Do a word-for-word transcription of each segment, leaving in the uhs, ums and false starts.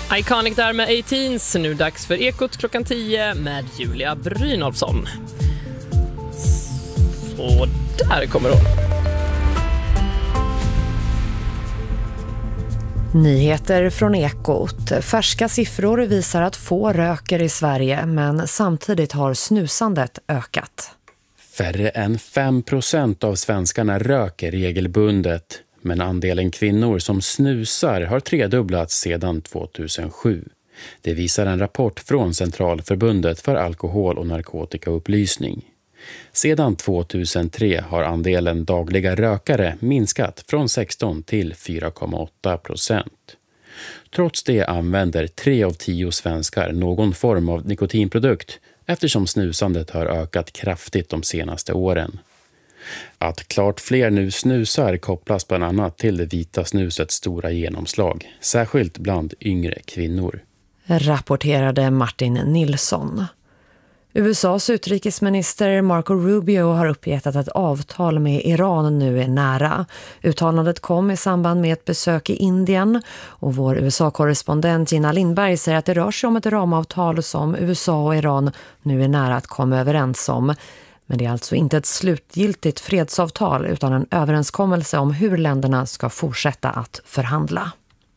Iconic där med arton. Nu dags för Ekot klockan tio med Julia Brynolfsson. Så där kommer hon. Nyheter från Ekot. Färska siffror visar att få röker i Sverige, men samtidigt har snusandet ökat. Färre än fem procent av svenskarna röker regelbundet, men andelen kvinnor som snusar har tredubblats sedan tvåtusensju. Det visar en rapport från Centralförbundet för alkohol- och narkotikaupplysning. Sedan tvåtusentre har andelen dagliga rökare minskat från sexton till fyra komma åtta procent. Trots det använder tre av tio svenskar någon form av nikotinprodukt eftersom snusandet har ökat kraftigt de senaste åren. Att klart fler nu snusar kopplas bland annat till det vita snusets stora genomslag, särskilt bland yngre kvinnor. Rapporterade Martin Nilsson. U S A:s utrikesminister Marco Rubio har uppgett att ett avtal med Iran nu är nära. Uttalandet kom i samband med ett besök i Indien och vår U S A-korrespondent Gina Lindberg säger att det rör sig om ett ramavtal som U S A och Iran nu är nära att komma överens om. Men det är alltså inte ett slutgiltigt fredsavtal utan en överenskommelse om hur länderna ska fortsätta att förhandla.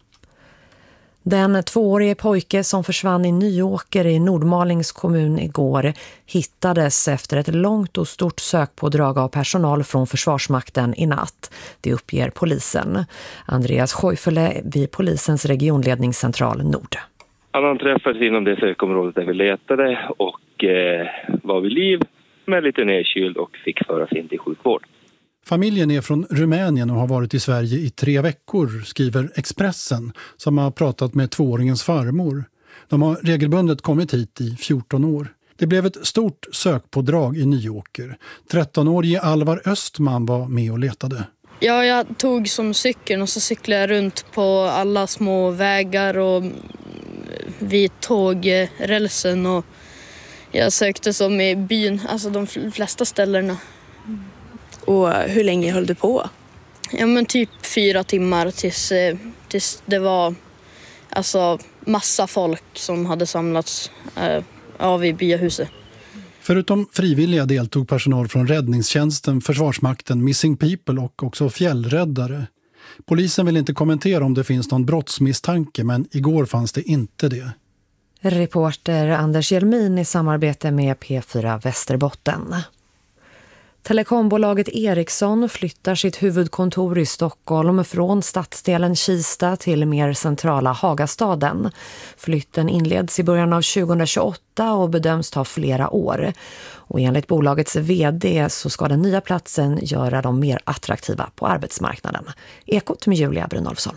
Den tvåårige pojke som försvann i Nyåker i Nordmalings kommun igår hittades efter ett långt och stort sökpådrag av personal från Försvarsmakten i natt. Det uppger polisen. Andreas Sjöfele vid polisens regionledningscentral Nord. Han träffades inom det sökområdet där vi letade och eh, var vid liv med lite nedkyld och fick föras in till sjukvård. Familjen är från Rumänien och har varit i Sverige i tre veckor, skriver Expressen, som har pratat med tvååringens farmor. De har regelbundet kommit hit i fjorton år. Det blev ett stort sökpådrag i Nyåker. trettonårige Alvar Östman var med och letade. Ja, jag tog som cykeln och så cyklade jag runt på alla små vägar och vid tågrälsen och jag sökte som i byn, alltså de flesta ställena. Och hur länge höll du på? Ja, men typ fyra timmar tills, tills det var alltså massa folk som hade samlats äh, av i byahuset. Förutom frivilliga deltog personal från räddningstjänsten, Försvarsmakten, Missing People och också fjällräddare. Polisen vill inte kommentera om det finns någon brottsmisstanke, men igår fanns det inte det. Reporter Anders Hjelmin i samarbete med P fyra Västerbotten. Telekombolaget Ericsson flyttar sitt huvudkontor i Stockholm från stadsdelen Kista till mer centrala Hagastaden. Flytten inleds i början av tjugohundratjugoåtta och bedöms ta flera år. Och enligt bolagets vd så ska den nya platsen göra dem mer attraktiva på arbetsmarknaden. Ekot med Julia Brynolfsson.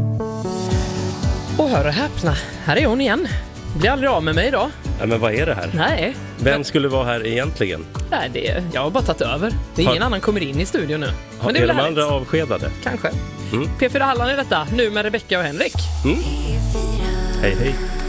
Och hör och häpna, här är hon igen. Blir aldrig av med mig idag. Ja, men vad är det här? Nej. Vem men... skulle vara här egentligen? Nej, det är... jag har bara tagit över. Det är ingen har... annan kommer in i studion nu. Har... Men det är, är de härligt. andra avskedade? Kanske. Mm. P fyra Halland är detta, nu med Rebecca och Henrik. Mm. Hej, hej.